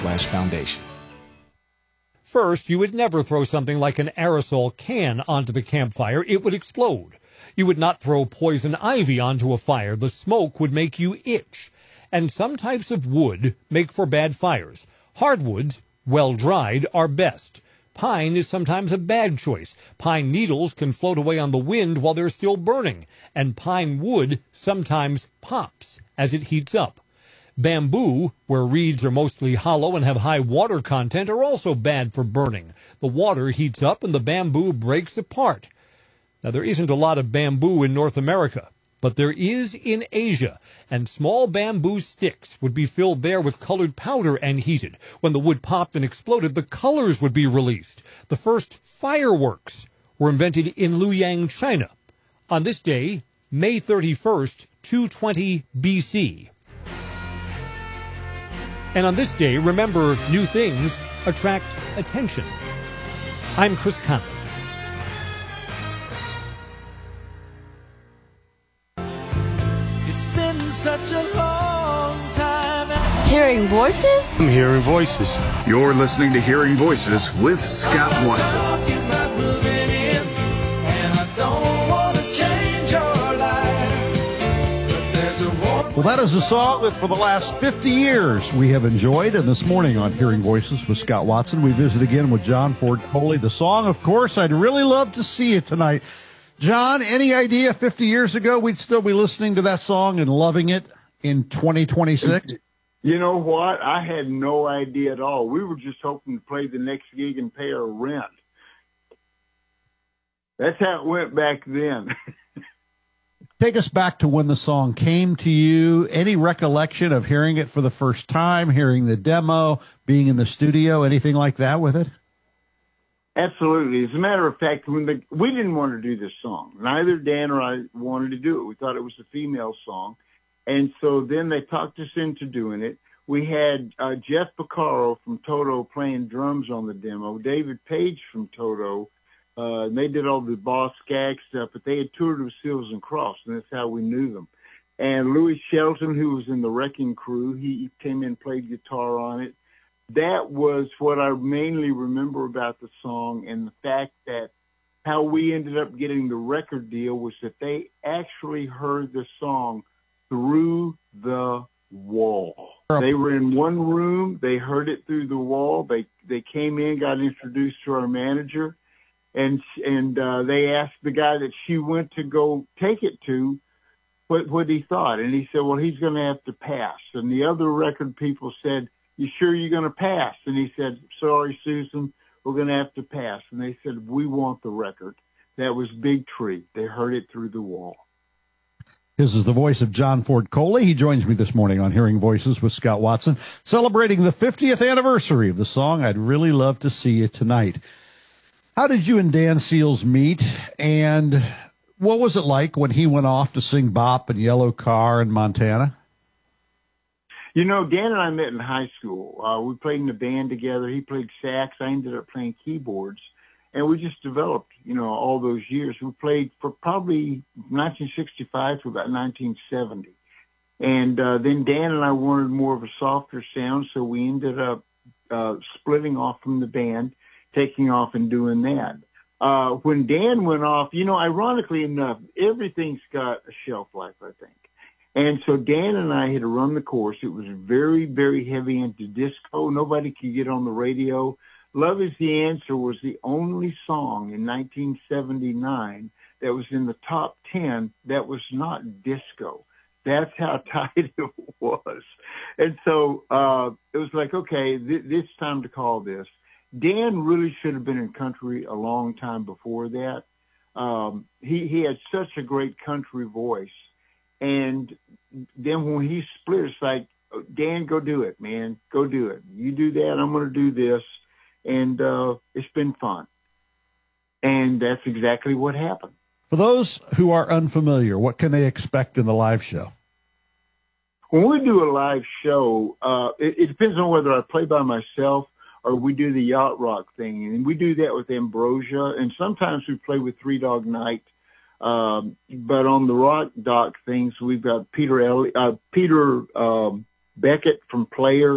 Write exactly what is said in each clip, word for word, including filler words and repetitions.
slash foundation. First, you would never throw something like an aerosol can onto the campfire. It would explode. You would not throw poison ivy onto a fire. The smoke would make you itch. And some types of wood make for bad fires. Hardwoods, well dried, are best. Pine is sometimes a bad choice. Pine needles can float away on the wind while they're still burning. And pine wood sometimes pops as it heats up. Bamboo, where reeds are mostly hollow and have high water content, are also bad for burning. The water heats up and the bamboo breaks apart. Now, there isn't a lot of bamboo in North America, but there is in Asia, and small bamboo sticks would be filled there with colored powder and heated. When the wood popped and exploded, the colors would be released. The first fireworks were invented in Luoyang, China, on this day, May thirty-first, two twenty B C. And on this day, remember, new things attract attention. I'm Chris Conlon. It's been such a long time. Hearing voices? I'm hearing voices. You're listening to Hearing Voices with Scott Watson. Well, that is a song that for the last fifty years we have enjoyed. And this morning on Hearing Voices with Scott Watson, we visit again with John Ford Coley. The song, of course, I'd really love to see you tonight. John, any idea fifty years ago we'd still be listening to that song and loving it in twenty twenty-six? You know what? I had no idea at all. We were just hoping to play the next gig and pay our rent. That's how it went back then. Take us back to when the song came to you. Any recollection of hearing it for the first time, hearing the demo, being in the studio, anything like that with it? Absolutely. As a matter of fact, when the, we didn't want to do this song. Neither Dan or I wanted to do it. We thought it was a female song. And so then they talked us into doing it. We had uh, Jeff Porcaro from Toto playing drums on the demo, David Page from Toto. Uh, they did all the Boss Skaggs stuff, but they had toured with Seals and Crofts, and that's how we knew them. And Louis Shelton, who was in the Wrecking Crew, he came in and played guitar on it. That was what I mainly remember about the song, and the fact that how we ended up getting the record deal was that they actually heard the song through the wall. They were in one room. They heard it through the wall. They they came in, got introduced to our manager, and and uh, they asked the guy that she went to go take it to what what he thought, and he said, "Well, he's going to have to pass." And the other record people said, "You sure you're going to pass?" And he said, "Sorry, Susan, we're going to have to pass." And they said, "We want the record." That was Big Tree. They heard it through the wall. This is the voice of John Ford Coley. He joins me this morning on Hearing Voices with Scott Watson, celebrating the fiftieth anniversary of the song I'd Really Love to See You Tonight. How did you and Dan Seals meet, and what was it like when he went off to sing Bop and Yellow Car in Montana? You know, Dan and I met in high school. Uh, we played in a band together. He played sax. I ended up playing keyboards. And we just developed, you know, all those years. We played for probably nineteen sixty-five to about nineteen seventy. And uh, then Dan and I wanted more of a softer sound, so we ended up uh, splitting off from the band, taking off and doing that. Uh, when Dan went off, you know, ironically enough, everything's got a shelf life, I think. And so Dan and I had to run the course. It was very, very heavy into disco. Nobody could get on the radio. Love Is the Answer was the only song in nineteen seventy-nine that was in the top ten that was not disco. That's how tight it was. And so uh, it was like, okay, th- it's time to call this. Dan really should have been in country a long time before that. Um, he, he had such a great country voice. And then when he split, it's like, Dan, go do it, man. Go do it. You do that, I'm going to do this. And uh, it's been fun. And that's exactly what happened. For those who are unfamiliar, what can they expect in the live show? When we do a live show, uh, it, it depends on whether I play by myself or we do the Yacht Rock thing. And we do that with Ambrosia. And sometimes we play with Three Dog Night. Um, but on the Rock Dock things, we've got Peter Elli- uh, Peter um, Beckett from Player.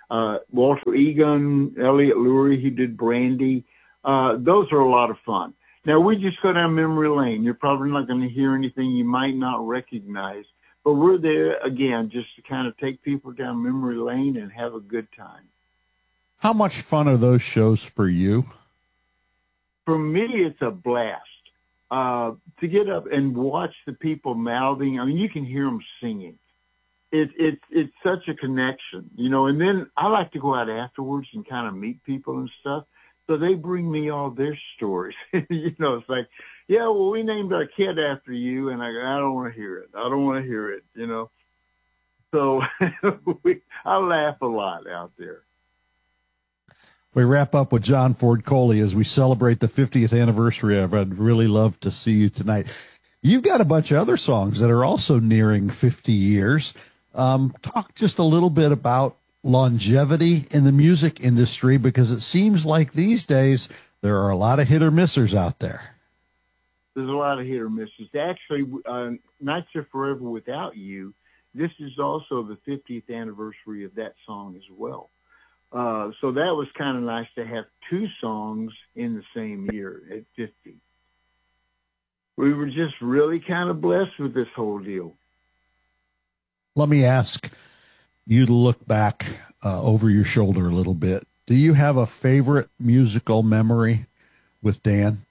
Uh, Walter Egan, Elliot Lurie, he did Brandy. Uh, those are a lot of fun. Now, we just go down memory lane. You're probably not going to hear anything you might not recognize, but we're there, again, just to kind of take people down memory lane and have a good time. How much fun are those shows for you? For me, it's a blast. Uh, to get up and watch the people mouthing, I mean, you can hear them singing. It, it, it's such a connection, you know, and then I like to go out afterwards and kind of meet people and stuff. So they bring me all their stories. You know, it's like, yeah, well, we named our kid after you, and I go, I don't want to hear it. I don't want to hear it, you know. So we, I laugh a lot out there. We wrap up with John Ford Coley as we celebrate the fiftieth anniversary of I'd Really Love to See You Tonight. You've got a bunch of other songs that are also nearing fifty years. Um, talk just a little bit about longevity in the music industry, because it seems like these days there are a lot of hit or missers out there. There's a lot of hit or misses. Actually, uh, Nights Are Forever Without You, this is also the fiftieth anniversary of that song as well. Uh, so that was kind of nice to have two songs in the same year at fifty. We were just really kind of blessed with this whole deal. Let me ask you to look back uh, over your shoulder a little bit. Do you have a favorite musical memory with Dan?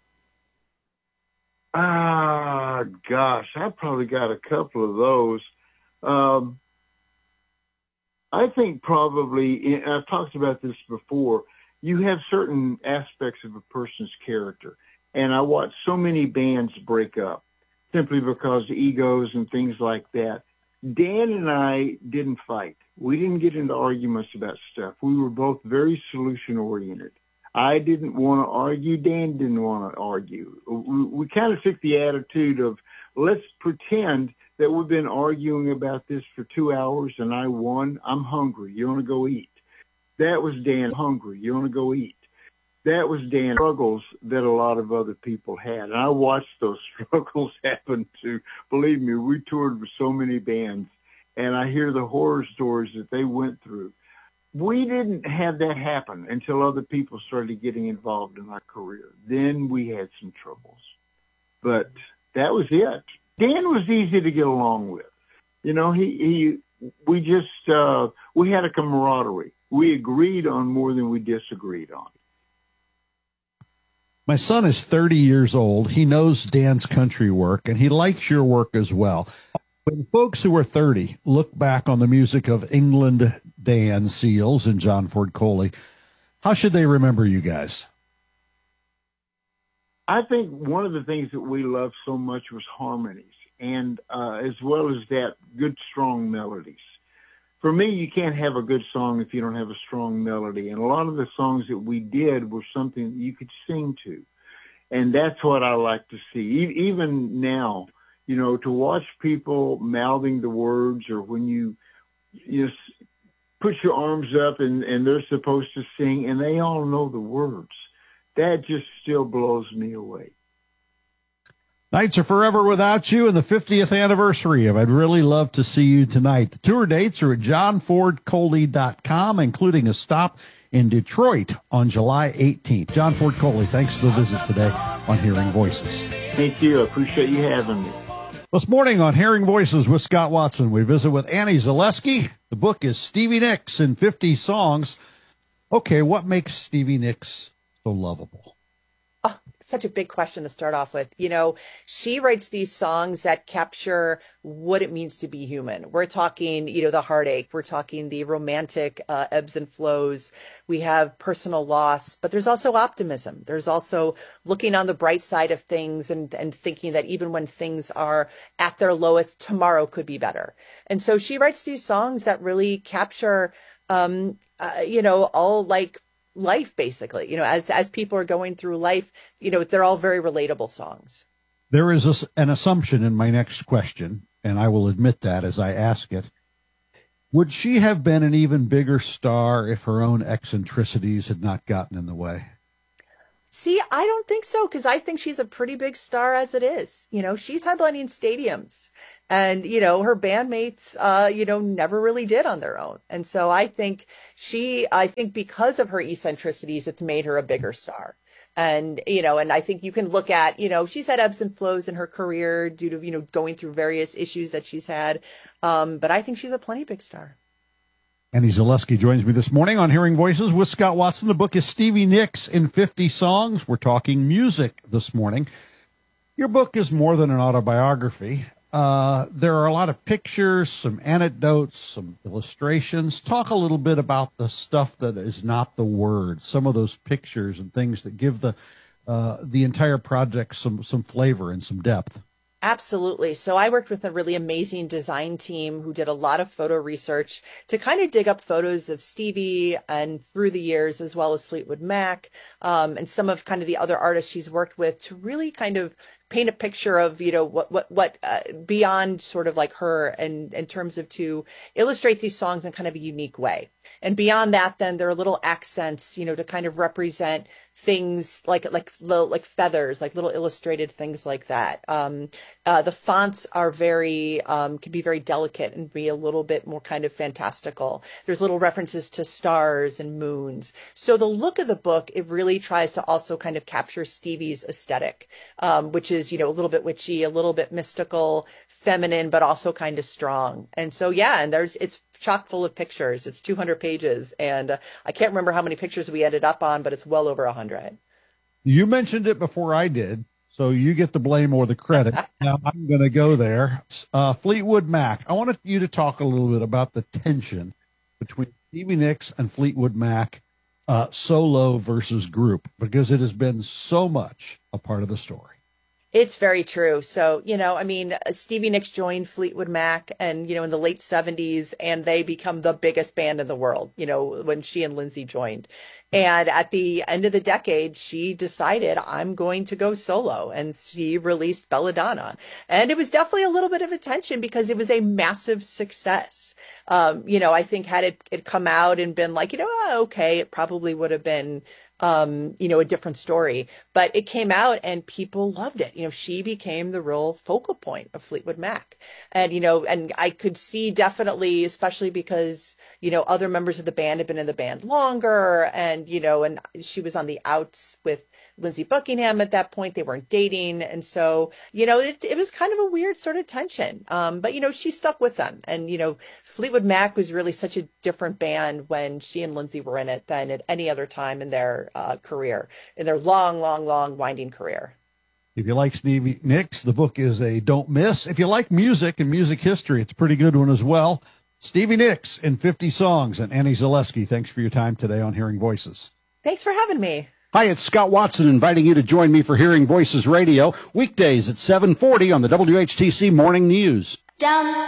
Ah, gosh, I probably got a couple of those. Um, I think probably, I've talked about this before, you have certain aspects of a person's character. And I watch so many bands break up simply because of egos and things like that. Dan and I didn't fight. We didn't get into arguments about stuff. We were both very solution-oriented. I didn't want to argue. Dan didn't want to argue. We, we kind of took the attitude of, let's pretend that we've been arguing about this for two hours and I won. I'm hungry. You want to go eat? That was Dan. Hungry. You want to go eat? That was Dan's struggles that a lot of other people had. And I watched those struggles happen too. Believe me, we toured with so many bands, and I hear the horror stories that they went through. We didn't have that happen until other people started getting involved in our career. Then we had some troubles. But that was it. Dan was easy to get along with. You know, he, he we just, uh, we had a camaraderie. We agreed on more than we disagreed on. My son is thirty years old. He knows Dan's country work, and he likes your work as well. When folks who are thirty look back on the music of England, Dan Seals, and John Ford Coley, how should they remember you guys? I think one of the things that we loved so much was harmonies, and uh, as well as that, good, strong melodies. For me, you can't have a good song if you don't have a strong melody. And a lot of the songs that we did were something that you could sing to. And that's what I like to see. E- even now, you know, to watch people mouthing the words, or when you, you know, put your arms up and, and they're supposed to sing and they all know the words, that just still blows me away. Nights Are Forever Without You and the fiftieth anniversary of I'd Really Love to See You Tonight. The tour dates are at john ford coley dot com, including a stop in Detroit on July eighteenth. John Ford Coley, thanks for the visit today on Hearing Voices. Thank you. I appreciate you having me. This morning on Hearing Voices with Scott Watson, we visit with Annie Zaleski. The book is Stevie Nicks in fifty songs. Okay, what makes Stevie Nicks so lovable? Such a big question to start off with. You know, she writes these songs that capture what it means to be human. We're talking, you know, the heartache. We're talking the romantic uh, ebbs and flows. We have personal loss, but there's also optimism. There's also looking on the bright side of things and, and thinking that even when things are at their lowest, tomorrow could be better. And so she writes these songs that really capture, um, uh, you know, all like life, basically, you know, as, as people are going through life, you know, they're all very relatable songs. There is a, an assumption in my next question, and I will admit that as I ask it. Would she have been an even bigger star if her own eccentricities had not gotten in the way? See, I don't think so, because I think she's a pretty big star as it is. You know, she's headlining stadiums. And, you know, her bandmates, uh, you know, never really did on their own. And so I think she, I think because of her eccentricities, it's made her a bigger star. And, you know, and I think you can look at, you know, she's had ebbs and flows in her career due to, you know, going through various issues that she's had. Um, but I think she's a plenty big star. Annie Zaleski joins me this morning on Hearing Voices with Scott Watson. The book is Stevie Nicks in fifty songs. We're talking music this morning. Your book is more than an autobiography. Uh, there are a lot of pictures, some anecdotes, some illustrations. Talk a little bit about the stuff that is not the words, some of those pictures and things that give the uh, the entire project some some flavor and some depth. Absolutely. So I worked with a really amazing design team who did a lot of photo research to kind of dig up photos of Stevie and through the years, as well as Fleetwood Mac, um, and some of kind of the other artists she's worked with, to really kind of paint a picture of, you know, what, what, what, uh, beyond sort of like her, and in terms of to illustrate these songs in kind of a unique way. And beyond that, then there are little accents, you know, to kind of represent things like, like little, like feathers, like little illustrated things like that. Um, uh, the fonts are very, um, can be very delicate and be a little bit more kind of fantastical. There's little references to stars and moons. So the look of the book, it really tries to also kind of capture Stevie's aesthetic, um, which is, you know, a little bit witchy, a little bit mystical, feminine, but also kind of strong. And so, yeah, and there's, it's chock full of pictures. It's two hundred pages. And uh, I can't remember how many pictures we ended up on, but it's well over one hundred. You mentioned it before I did, so you get the blame or the credit. Now I'm going to go there. Uh, Fleetwood Mac. I wanted you to talk a little bit about the tension between Stevie Nicks and Fleetwood Mac, uh, solo versus group, because it has been so much a part of the story. It's very true. So, you know, I mean, Stevie Nicks joined Fleetwood Mac and, you know, in the late seventies, and they become the biggest band in the world, you know, when she and Lindsay joined. And at the end of the decade, she decided, I'm going to go solo. And she released Belladonna. And it was definitely a little bit of a tension because it was a massive success. Um, you know, I think had it, it come out and been like, you know, oh, okay, it probably would have been um, you know, a different story, but it came out and people loved it. You know, she became the real focal point of Fleetwood Mac. And, you know, and I could see definitely, especially because, you know, other members of the band had been in the band longer, and, you know, and she was on the outs with Lindsey Buckingham at that point. They weren't dating. And so, you know, it, it was kind of a weird sort of tension. Um, but, you know, she stuck with them. And, you know, Fleetwood Mac was really such a different band when she and Lindsey were in it than at any other time in their uh, career, in their long, long, long winding career. If you like Stevie Nicks, the book is a don't miss. If you like music and music history, it's a pretty good one as well. Stevie Nicks in fifty songs. And Annie Zaleski, thanks for your time today on Hearing Voices. Thanks for having me. Hi, it's Scott Watson inviting you to join me for Hearing Voices Radio, weekdays at seven forty on the W H T C Morning News. Down.